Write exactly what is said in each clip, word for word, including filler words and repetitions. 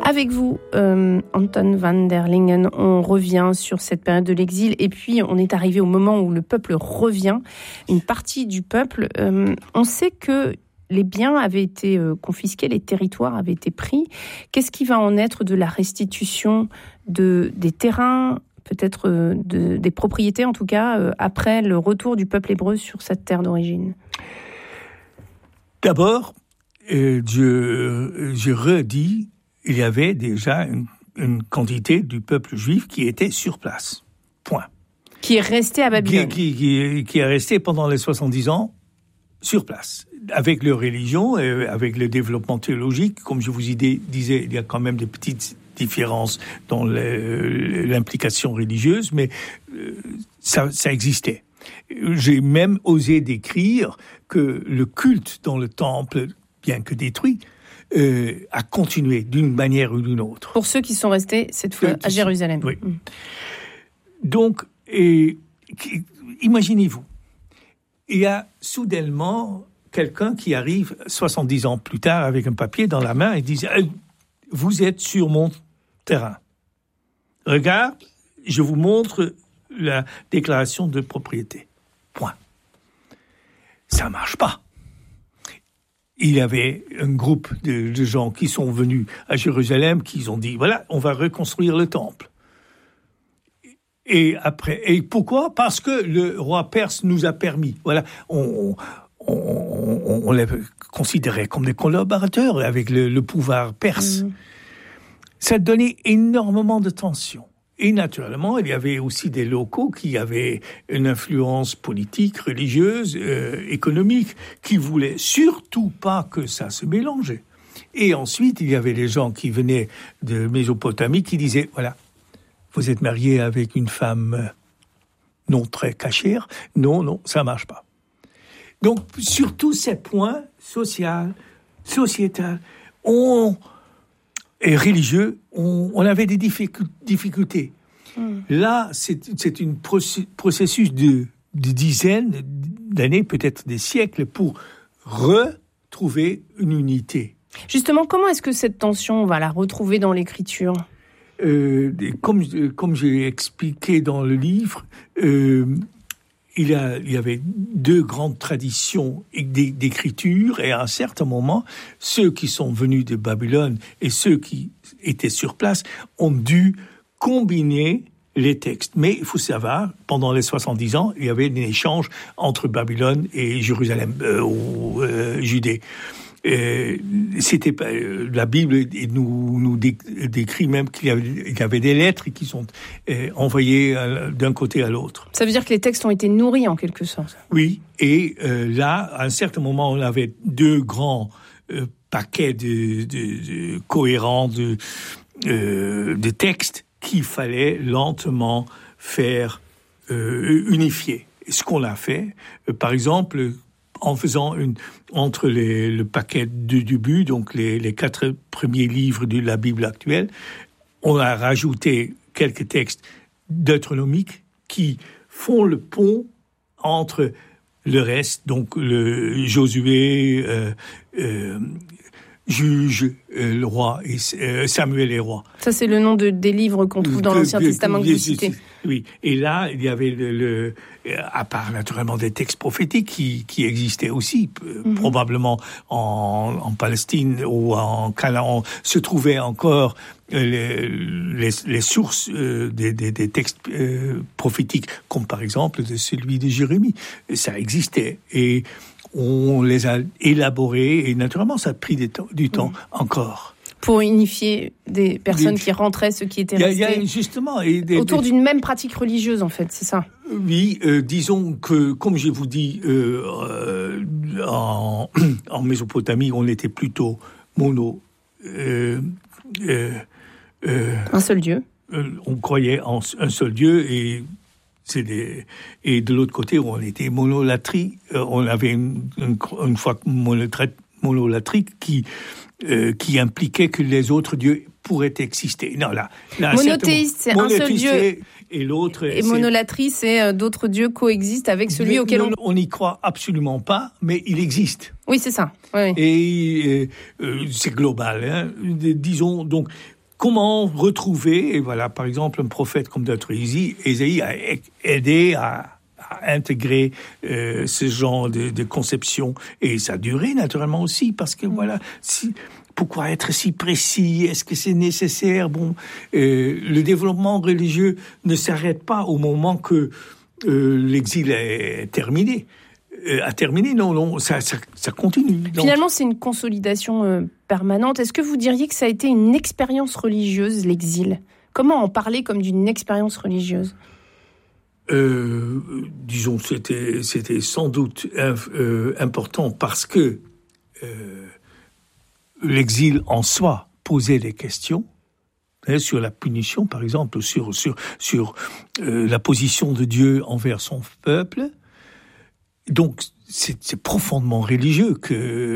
Avec vous, euh, Anton van der Lingen, on revient sur cette période de l'exil et puis on est arrivé au moment où le peuple revient, une partie du peuple. Euh, on sait que les biens avaient été euh, confisqués, les territoires avaient été pris. Qu'est-ce qui va en être de la restitution de, des terrains, peut-être euh, de, des propriétés en tout cas, euh, après le retour du peuple hébreu sur cette terre d'origine ? D'abord, euh, je, je redis, il y avait déjà une, une quantité du peuple juif qui était sur place. Point. Qui est resté à Babylone. Qui, qui, qui, qui est resté pendant les soixante-dix ans sur place. Avec leur religion, et avec le développement théologique, comme je vous disais, il y a quand même des petites différences dans le, l'implication religieuse, mais ça, ça existait. J'ai même osé décrire que le culte dans le temple, bien que détruit, euh, a continué d'une manière ou d'une autre. Pour ceux qui sont restés cette fois à Jérusalem. Oui. Mmh. Donc, et, imaginez-vous, il y a soudainement quelqu'un qui arrive soixante-dix ans plus tard avec un papier dans la main et dit hey, « Vous êtes sur mon terrain. Regarde, je vous montre la déclaration de propriété. » Point. Ça ne marche pas. Il y avait un groupe de, de gens qui sont venus à Jérusalem, qui ont dit « Voilà, on va reconstruire le temple. » Et après, et pourquoi ? Parce que le roi perse nous a permis. Voilà, on, on, on, on les considérait comme des collaborateurs avec le, le pouvoir perse. Mmh. Ça donnait énormément de tension. Et naturellement, il y avait aussi des locaux qui avaient une influence politique, religieuse, euh, économique, qui voulaient surtout pas que ça se mélangeait. Et ensuite, il y avait des gens qui venaient de Mésopotamie qui disaient, voilà, vous êtes marié avec une femme non très cachère. Non, non, ça marche pas. Donc, sur tous ces points, social, sociétal, on, et religieux, on, on avait des difficultés. Mmh. Là, c'est, c'est un processus de, de dizaines d'années, peut-être des siècles, pour retrouver une unité. Justement, comment est-ce que cette tension, on va la retrouver dans l'écriture ? Euh, comme, comme j'ai expliqué dans le livre, euh, il, y a, il y avait deux grandes traditions d'écriture et à un certain moment, ceux qui sont venus de Babylone et ceux qui étaient sur place ont dû combiner les textes. Mais il faut savoir, pendant les soixante-dix ans, il y avait un échange entre Babylone et Jérusalem, euh, ou euh, Judée. Euh, c'était pas, euh, la Bible nous, nous dé, décrit même qu'il y avait, il y avait des lettres qui sont euh, envoyées euh, d'un côté à l'autre. Ça veut dire que les textes ont été nourris en quelque sorte. Oui, et euh, là, à un certain moment, on avait deux grands euh, paquets de, de, de cohérents de, euh, de textes qu'il fallait lentement faire euh, unifier. Et ce qu'on a fait, euh, par exemple, en faisant une, entre les, le paquet du début, donc les, les quatre premiers livres de la Bible actuelle, on a rajouté quelques textes deutéronomiques qui font le pont entre le reste, donc le Josué, euh, euh, Juge, euh, le roi, et euh, Samuel et roi. Ça, c'est le nom de, des livres qu'on trouve dans l'Ancien Testament que vous citez. Oui, et là, il y avait le, le à part naturellement des textes prophétiques qui, qui existaient aussi, mm-hmm. probablement en, en Palestine ou en Canaan, se trouvaient encore les, les, les sources euh, des, des, des textes euh, prophétiques, comme par exemple de celui de Jérémie. Ça existait, et on les a élaborés, et naturellement, ça a pris des temps, du temps mmh. encore. Pour unifier des personnes des... qui rentraient, ceux qui étaient y a, restés, y a justement, et des, autour des... d'une même pratique religieuse, en fait, c'est ça ? Oui, euh, disons que, comme je vous dis, euh, euh, en, en Mésopotamie, on était plutôt mono... Euh, euh, euh, un seul Dieu. Euh, on croyait en un seul Dieu, et... C'est des... Et de l'autre côté, on était monolatrie. Euh, on avait une, une, une foi monolatrique qui, euh, qui impliquait que les autres dieux pourraient exister. Non, là, là monothéiste, c'est un seul Dieu. Et l'autre. Et c'est... monolatrie, c'est euh, d'autres dieux coexistent avec celui mais, auquel on. On n'y croit absolument pas, mais il existe. Oui, c'est ça. Oui, oui. Et euh, euh, c'est global. Hein. Disons donc. comment retrouver, et voilà, par exemple, un prophète comme notre Ésaïe a aidé à, à intégrer euh, ce genre de, de conception, et ça a duré naturellement aussi, parce que voilà, si, pourquoi être si précis? Est-ce que c'est nécessaire? Bon, euh, le développement religieux ne s'arrête pas au moment que euh, l'exil est terminé. Euh, a terminé, non, non, ça, ça, ça continue. Donc. Finalement, c'est une consolidation euh, permanente. Est-ce que vous diriez que ça a été une expérience religieuse, l'exil? Comment en parler comme d'une expérience religieuse? euh, Disons, c'était, c'était sans doute euh, important parce que euh, l'exil en soi posait des questions. Sur la punition, par exemple, sur, sur, sur euh, la position de Dieu envers son peuple. Donc, c'est, c'est profondément religieux que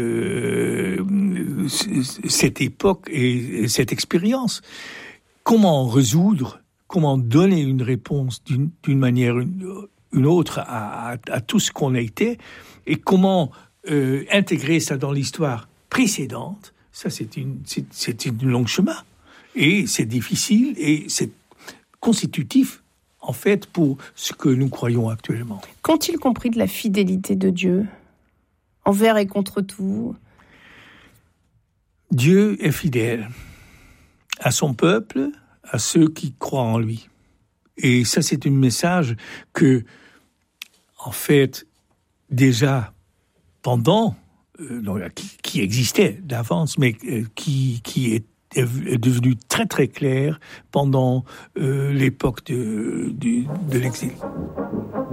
euh, cette époque et cette expérience. Comment résoudre, comment donner une réponse d'une, d'une manière ou une, une autre à, à, à tout ce qu'on a été, et comment euh, intégrer ça dans l'histoire précédente, ça c'est une, c'est, c'est une longue chemin. Et c'est difficile et c'est constitutif, en fait, pour ce que nous croyons actuellement. Qu'ont-ils compris de la fidélité de Dieu, envers et contre tout? Dieu est fidèle à son peuple, à ceux qui croient en lui. Et ça, c'est un message que, en fait, déjà pendant, euh, non, qui, qui existait d'avance, mais euh, qui, qui est est devenu très très clair pendant euh, l'époque de, de, de l'exil.